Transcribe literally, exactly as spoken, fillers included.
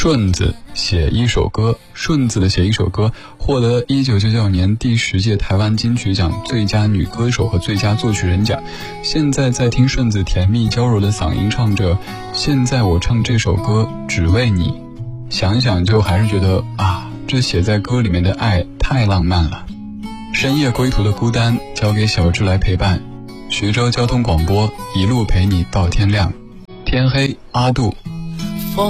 顺子写一首歌，顺子的写一首歌获得一九九九年第十届台湾金曲奖最佳女歌手和最佳作曲人奖。现在在听顺子甜蜜娇柔的嗓音唱着，现在我唱这首歌只为你，想想就还是觉得啊，这写在歌里面的爱太浪漫了。深夜归途的孤单交给小智来陪伴，徐州交通广播一路陪你到天亮。天黑阿杜